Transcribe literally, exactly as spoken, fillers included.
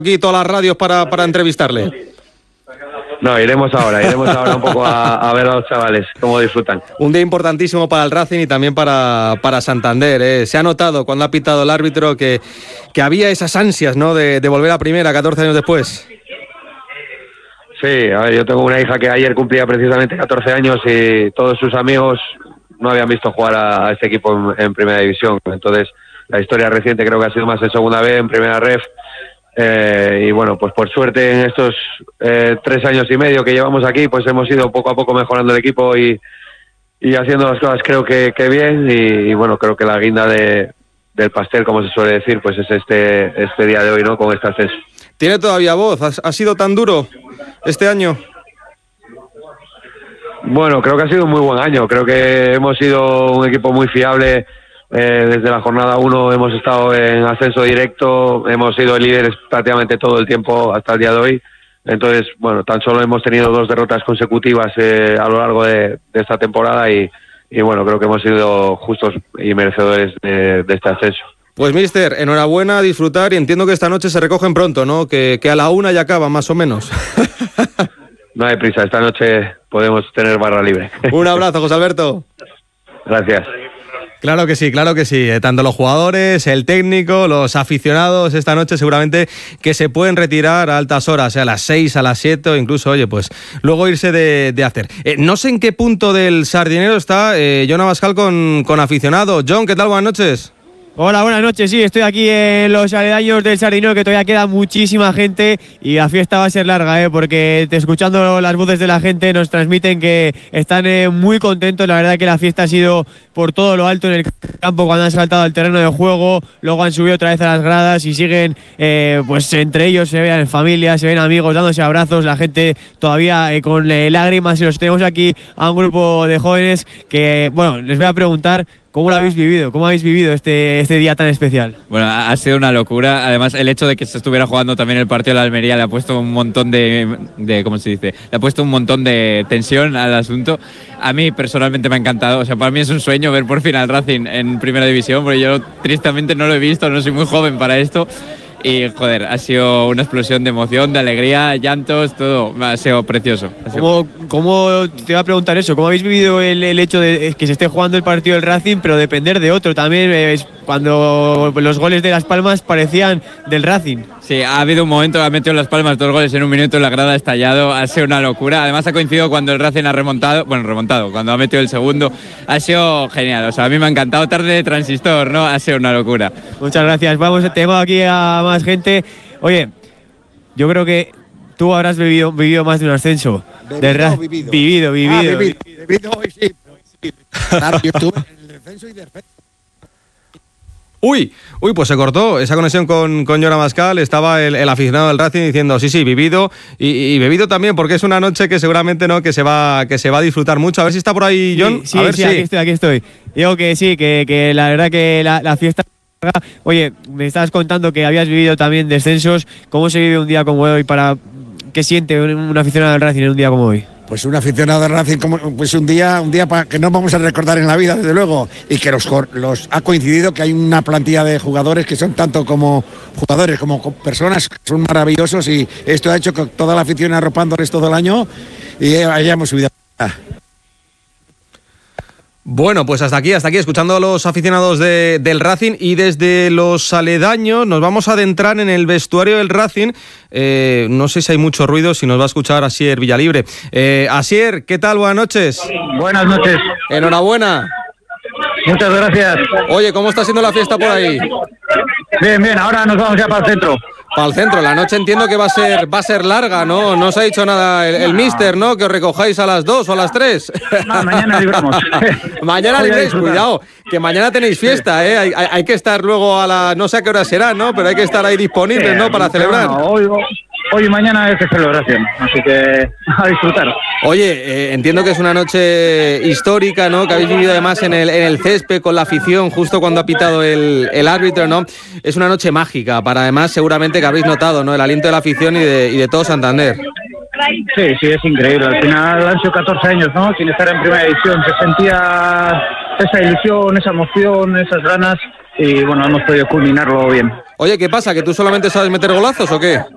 aquí todas las radios para, para entrevistarle. No, iremos ahora, iremos ahora un poco a, a ver a los chavales, cómo disfrutan. Un día importantísimo para el Racing y también para, para Santander, ¿eh? Se ha notado cuando ha pitado el árbitro que, que había esas ansias, ¿no?, de, de volver a primera catorce años después. Sí, a ver, yo tengo una hija que ayer cumplía precisamente catorce años y todos sus amigos no habían visto jugar a, a este equipo en, en primera división. Entonces, la historia reciente creo que ha sido más en segunda B, en primera ref. Eh, y bueno, pues por suerte en estos eh, tres años y medio que llevamos aquí, pues hemos ido poco a poco mejorando el equipo y, y haciendo las cosas creo que, que bien y, y bueno, creo que la guinda de, del pastel, como se suele decir, pues es este, este día de hoy, ¿no?, con este ascenso. ¿Tiene todavía voz? ¿Ha, ha sido tan duro este año? Bueno, creo que ha sido un muy buen año, creo que hemos sido un equipo muy fiable. Eh, desde la jornada uno hemos estado en ascenso directo, hemos sido líderes prácticamente todo el tiempo hasta el día de hoy. Entonces, bueno, tan solo hemos tenido dos derrotas consecutivas eh, a lo largo de, de esta temporada y, y bueno, creo que hemos sido justos y merecedores de, de este ascenso. Pues mister, enhorabuena, a disfrutar y entiendo que esta noche se recogen pronto, ¿no? Que, que a la una ya acaba, más o menos. No hay prisa, esta noche podemos tener barra libre. Un abrazo, José Alberto. Gracias. Claro que sí, claro que sí. Tanto los jugadores, el técnico, los aficionados, esta noche seguramente que se pueden retirar a altas horas, a las seis, a las siete o incluso, oye, pues luego irse de, de after. Eh, no sé en qué punto del Sardinero está eh, Jon Abascal con, con aficionado. Jon, ¿qué tal? Buenas noches. Hola, buenas noches. Sí, estoy aquí en los aledaños del Sardinero, que todavía queda muchísima gente y la fiesta va a ser larga, ¿eh? Porque escuchando las voces de la gente nos transmiten que están eh, muy contentos. La verdad que la fiesta ha sido por todo lo alto en el campo cuando han saltado al terreno de juego, luego han subido otra vez a las gradas y siguen, eh, pues entre ellos se ven familias, se ven amigos dándose abrazos, la gente todavía eh, con eh, lágrimas, y los tenemos aquí a un grupo de jóvenes que, bueno, les voy a preguntar ¿cómo lo habéis vivido? ¿Cómo habéis vivido este, este día tan especial? Bueno, ha sido una locura. Además, el hecho de que se estuviera jugando también el partido de la Almería le ha puesto un montón de, de ¿cómo se dice? Le ha puesto un montón de tensión al asunto. A mí personalmente me ha encantado. O sea, para mí es un sueño ver por fin al Racing en primera división, porque yo tristemente no lo he visto, no soy muy joven para esto. Y, joder, ha sido una explosión de emoción, de alegría, llantos, todo. Ha sido precioso. Ha sido... ¿Cómo, ¿Cómo te iba a preguntar eso? ¿Cómo habéis vivido el, el hecho de que se esté jugando el partido del Racing, pero depender de otro también? Es cuando los goles de Las Palmas parecían del Racing. Sí, ha habido un momento, ha metido Las Palmas dos goles en un minuto, la grada ha estallado, ha sido una locura. Además ha coincidido cuando el Racing ha remontado, bueno, remontado, cuando ha metido el segundo. Ha sido genial, o sea, a mí me ha encantado. Tarde de transistor, ¿no? Ha sido una locura. Muchas gracias. Vamos, tengo aquí a más gente. Oye, yo creo que tú habrás vivido, vivido más de un ascenso. Bebido, Ra- vivido. Vivido, vivido. Ah, vivido, vivido hoy sí, sí. Claro, yo estuve en el descenso y descenso. Uy, uy, pues se cortó esa conexión con, con Jon Abascal. Estaba el, el aficionado del Racing diciendo sí, sí, vivido y, y bebido también, porque es una noche que seguramente no que se va que se va a disfrutar mucho. A ver si está por ahí, Jon. Sí, sí, a ver sí, si aquí estoy, aquí estoy. Digo que sí, que, que la verdad que la, la fiesta... Oye, me estabas contando que habías vivido también descensos. ¿Cómo se vive un día como hoy? Para ¿Qué siente un aficionado del Racing en un día como hoy? Pues un aficionado de Racing, como, pues un día, un día para que no vamos a recordar en la vida, desde luego, y que los, los ha coincidido que hay una plantilla de jugadores que son tanto como jugadores como personas, que son maravillosos, y esto ha hecho que toda la afición arropándoles todo el año y hayamos subido. Bueno, pues hasta aquí, hasta aquí, escuchando a los aficionados de, del Racing, y desde los aledaños nos vamos a adentrar en el vestuario del Racing. Eh, no sé si hay mucho ruido, si nos va a escuchar Asier Villalibre. Eh, Asier, ¿qué tal? Buenas noches. Buenas noches. Enhorabuena. Muchas gracias. Oye, ¿cómo está siendo la fiesta por ahí? Bien, bien, ahora nos vamos ya para el centro. Para el centro, la noche entiendo que va a ser va a ser larga, ¿no? No os ha dicho nada el, el míster, ¿no? Que os recojáis a las dos o a las tres. No, mañana libramos. Mañana libréis, cuidado, que mañana tenéis fiesta, ¿eh? Hay, hay, hay que estar luego a la... No sé a qué hora será, ¿no? Pero hay que estar ahí disponibles, ¿no? Para celebrar. No, hoy, hoy y mañana es de celebración, así que a disfrutar. Oye, eh, entiendo que es una noche histórica, ¿no? Que habéis vivido además en el, en el césped con la afición justo cuando ha pitado el, el árbitro, ¿no? Es una noche mágica para además seguramente que habréis notado, ¿no? El aliento de la afición y de, y de todo Santander. Sí, sí, es increíble. Al final han sido catorce años, ¿no? Sin estar en primera división. Se sentía esa ilusión, esa emoción, esas ganas y bueno, hemos podido culminarlo bien. Oye, ¿qué pasa? ¿Que tú solamente sabes meter golazos o qué?